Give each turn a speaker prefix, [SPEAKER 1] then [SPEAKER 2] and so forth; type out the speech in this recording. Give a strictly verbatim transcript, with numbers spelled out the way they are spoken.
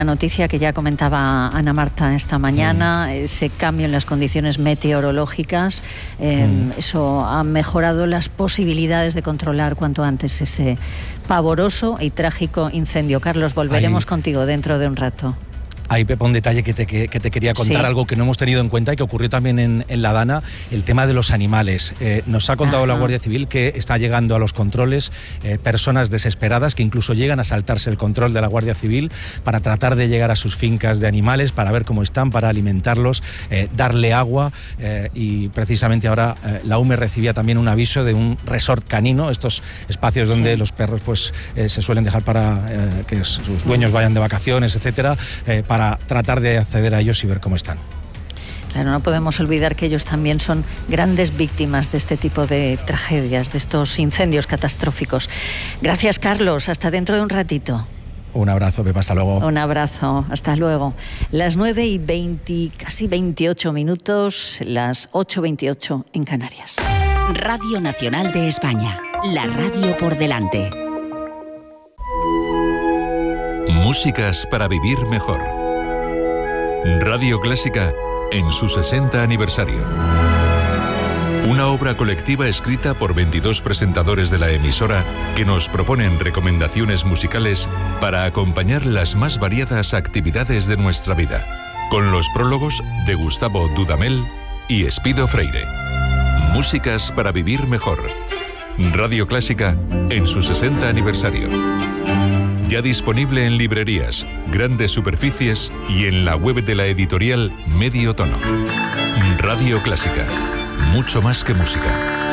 [SPEAKER 1] La noticia que ya comentaba Ana Marta esta mañana, mm. ese cambio en las condiciones meteorológicas, eh, mm. eso ha mejorado las posibilidades de controlar cuanto antes ese pavoroso y trágico incendio. Carlos, volveremos Ahí. contigo dentro de un rato.
[SPEAKER 2] Ahí, Pepa, un detalle que te, que, que te quería contar, sí. algo que no hemos tenido en cuenta y que ocurrió también en, en La Dana, el tema de los animales. Eh, nos ha contado Ajá. la Guardia Civil que está llegando a los controles eh, personas desesperadas que incluso llegan a saltarse el control de la Guardia Civil para tratar de llegar a sus fincas de animales, para ver cómo están, para alimentarlos, eh, darle agua eh, y precisamente ahora eh, la U M E recibía también un aviso de un resort canino, estos espacios donde sí. los perros pues eh, se suelen dejar para eh, que sus dueños vayan de vacaciones, etcétera, eh, para para tratar de acceder a ellos y ver cómo están.
[SPEAKER 1] Claro, no podemos olvidar que ellos también son grandes víctimas de este tipo de tragedias, de estos incendios catastróficos. Gracias, Carlos. Hasta dentro de un ratito.
[SPEAKER 2] Un abrazo, Pepa. Hasta luego.
[SPEAKER 1] Un abrazo. Hasta luego. Las nueve y veinte, casi veintiocho minutos, las ocho veintiocho en Canarias.
[SPEAKER 3] Radio Nacional de España. La radio por delante.
[SPEAKER 4] Músicas para vivir mejor. Radio Clásica en su sesenta aniversario. Una obra colectiva escrita por veintidós presentadores de la emisora que nos proponen recomendaciones musicales para acompañar las más variadas actividades de nuestra vida, con los prólogos de Gustavo Dudamel y Espido Freire. Músicas para vivir mejor. Radio Clásica en su sesenta aniversario. Ya disponible en librerías, grandes superficies y en la web de la editorial Medio Tono. Radio Clásica. Mucho más que música.